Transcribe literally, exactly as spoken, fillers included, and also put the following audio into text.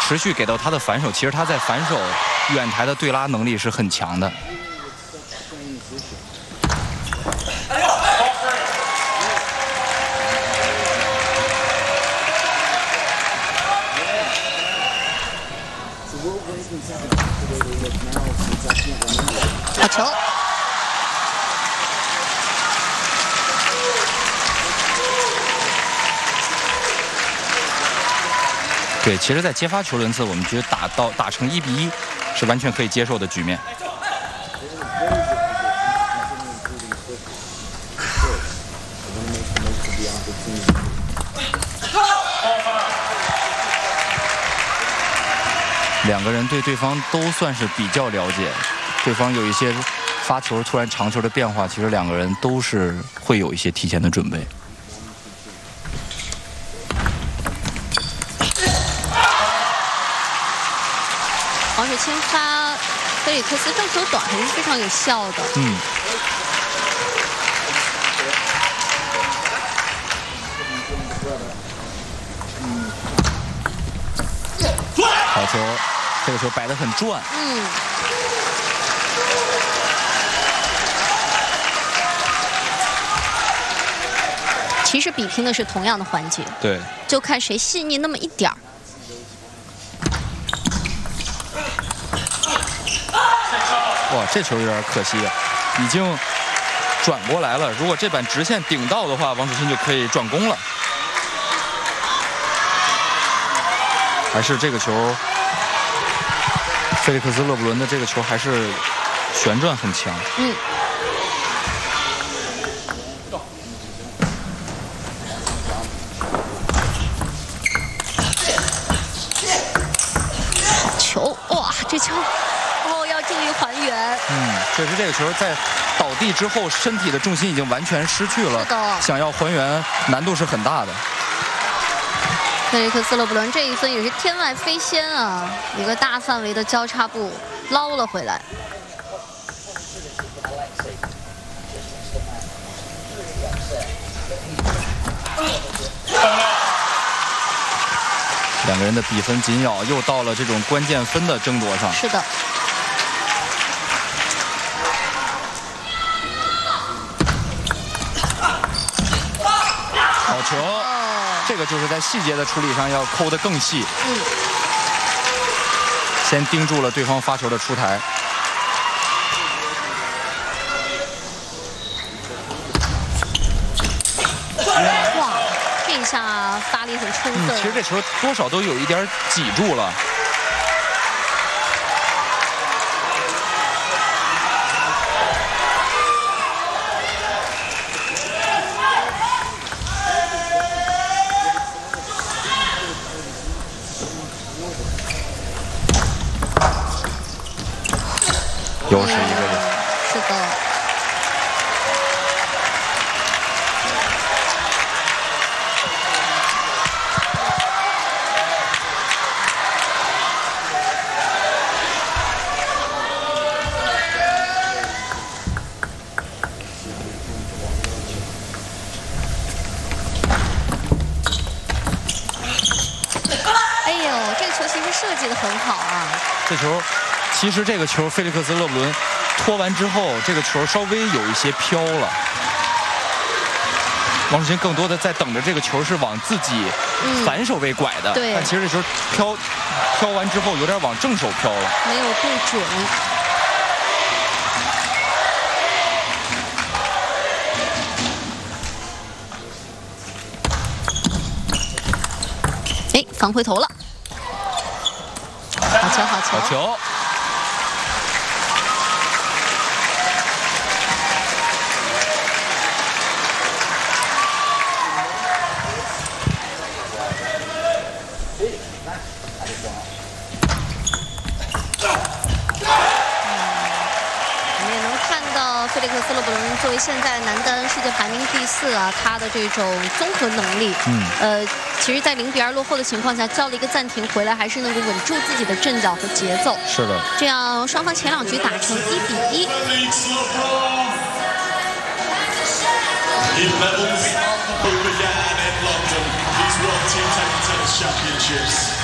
持续给到他的反手，其实他在反手远台的对拉能力是很强的。 好球！ 对，其实，在接发球轮次，我们觉得打到打成一比一是完全可以接受的局面。两个人对对方都算是比较了解，对方有一些发球突然长球的变化，其实两个人都是会有一些提前的准备。 王世清发菲利克斯正球短还是非常有效的。 嗯。好球，这个球摆得很转。 嗯。其实比拼的是同样的环节。 对。 就看谁细腻那么一点儿。 哇，这球有点可惜，已经转过来了。如果这板直线顶到的话，王楚钦就可以转攻了。还是这个球，菲利克斯·勒布伦的这个球还是旋转很强。 嗯。球，哇，这球。注意还原。 嗯，确实这个球在倒地之后，身体的重心已经完全失去了。 是的。想要还原难度是很大的。 菲利克斯·勒布伦这一分也是天外飞仙啊！一个大范围的交叉步捞了回来。 两个人的比分紧咬，又到了这种关键分的争夺上。 是的。 好球！哦、这个就是在细节的处理上要抠得更细。 嗯。 先盯住了对方发球的出台。 哇，这一下发力很充分、 嗯。其实这球多少都有一点挤住了。又是一个人。 是的。哎呦，这个球其实设计得很好啊。 这球。其实这个球，菲利克斯·勒布伦拖完之后，这个球稍微有一些飘了。王楚钦更多的在等着这个球是往自己反手位拐的， 嗯、 但其实这球飘飘完之后有点往正手飘了， 没有对准。哎，防回头了，好球，好球， 好球！ 菲利克斯·勒布伦作为现在男单世界排名第四啊，他的这种综合能力，嗯，呃，其实，在零比二落后的情况下，叫了一个暂停，回来还是能够稳住自己的阵脚和节奏。 是的， 这样双方前两局打成一比一。 In levels, Boubacar and London, these World Team Table Tennis Championships.